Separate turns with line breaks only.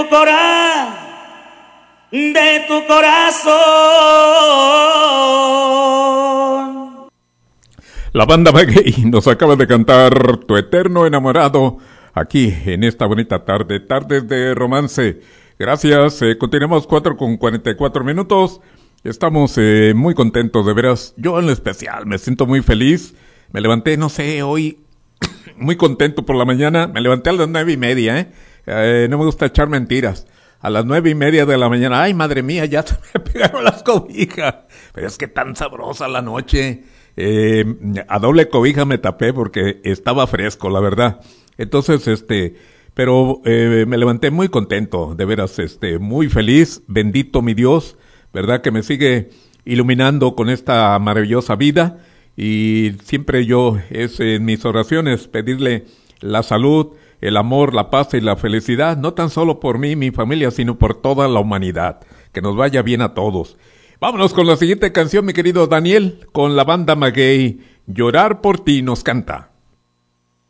De tu corazón.
La banda Maguey nos acaba de cantar Tu Eterno Enamorado aquí en esta bonita tarde, tardes de romance. Gracias, continuamos 4:44. Estamos muy contentos, de veras. Yo en lo especial me siento muy feliz. Me levanté, no sé, hoy muy contento por la mañana. Me levanté a las 9:30, no me gusta echar mentiras. A las 9:30 de la mañana, ay madre mía, ya se me pegaron las cobijas. Pero es que tan sabrosa la noche. A doble cobija me tapé porque estaba fresco, la verdad. Entonces, pero me levanté muy contento, de veras, muy feliz. Bendito mi Dios, verdad que me sigue iluminando con esta maravillosa vida. Y siempre yo es en mis oraciones pedirle la salud, el amor, la paz y la felicidad, no tan solo por mí y mi familia, sino por toda la humanidad. Que nos vaya bien a todos. Vámonos con la siguiente canción, mi querido Daniel, con la banda Maguey. Llorar por ti nos canta.